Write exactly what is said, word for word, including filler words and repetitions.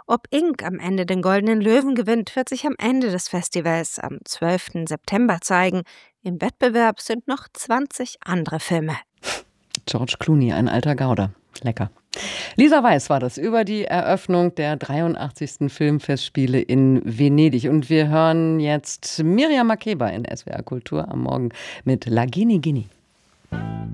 Ob Ink am Ende den Goldenen Löwen gewinnt, wird sich am Ende des Festivals am zwölften September zeigen. Im Wettbewerb sind noch zwanzig andere Filme. George Clooney, ein alter Gauder. Lecker. Lisa Weiß war das über die Eröffnung der dreiundachtzigsten Filmfestspiele in Venedig. Und wir hören jetzt Miriam Makeba in S W R Kultur am Morgen mit La Gini Gini.